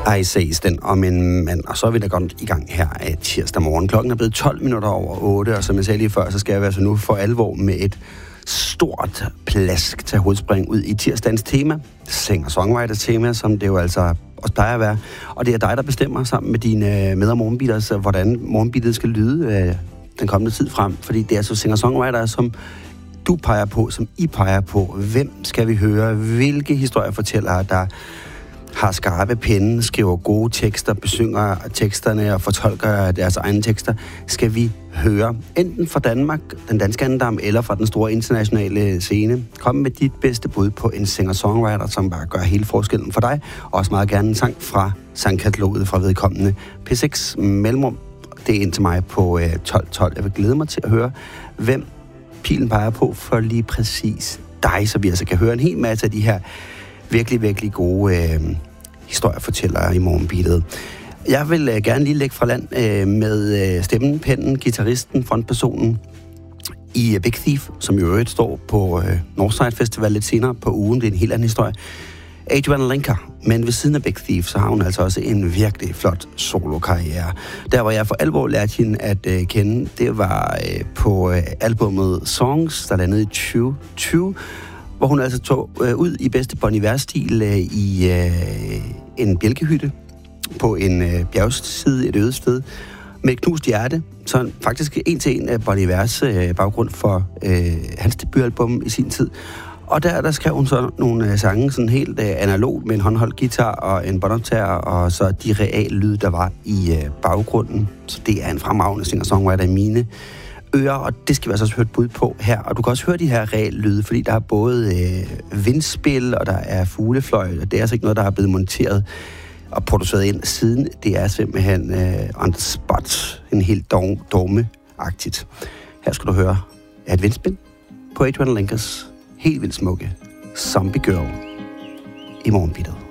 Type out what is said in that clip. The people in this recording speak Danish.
Ej, ses den om en mand, og så er vi da godt i gang her tirsdag morgen. Klokken er blevet 12 minutter over 8, og som jeg sagde lige før, så skal jeg altså nu for alvor med et stort plask til hovedspring ud i tirsdagens tema. Singer-songwriter tema, som det jo altså også plejer at være. Og det er dig, der bestemmer sammen med dine med- og morgenbeaters, hvordan morgenbeatet skal lyde den kommende tid frem. Fordi det er så singer-songwriter, som du peger på, som I peger på. Hvem skal vi høre? Hvilke historiefortællere, der har skarpe penne, skriver gode tekster, besynger teksterne og fortolker deres egne tekster, skal vi høre enten fra Danmark, den danske andedam, eller fra den store internationale scene. Kom med dit bedste bud på en singer-songwriter, som bare gør hele forskellen for dig. Også meget gerne en sang fra sangkataloget fra vedkommende. P6 mellemrum, det er ind til mig på 1212. Jeg vil glæde mig til at høre, hvem pilen peger på for lige præcis dig, så vi altså kan høre en hel masse af de her virkelig, virkelig gode historiefortællere i morgenbeatet. Jeg vil gerne lige lægge fra land med stemmen, pennen, guitaristen, frontpersonen i Big Thief, som jo øvrigt står på Northside Festival lidt senere på ugen. Det er en helt anden historie. Adriana Lenker, men ved siden af Big Thief, så har hun altså også en virkelig flot solokarriere. Der, hvor jeg for alvor lærte hende at kende, det var på albumet Songs, der landede i 2020, hvor hun altså tog ud i bedste Bon Iver-stil i en bjælkehytte på en bjergside, et øde sted, med et knust hjerte. Så faktisk en til en af Bon Ivers baggrund for hans debutalbum i sin tid. Og der skrev hun så nogle sange sådan helt analogt med en håndholdt guitar og en båndoptager, og så de reale lyde, der var i baggrunden. Så det er en fremragende singer-songwriter i mine ører, og det skal vi altså også høre et bud på her. Og du kan også høre de her reelle lyde, fordi der er både vindspil, og der er fuglefløjt, og det er altså ikke noget, der er blevet monteret og produceret ind siden. Det er simpelthen on the spot, en helt dogme-agtigt. Her skal du høre et vindspil på Adriana Lenkers helt vildt smukke Zombie Girl i morgenbeatet.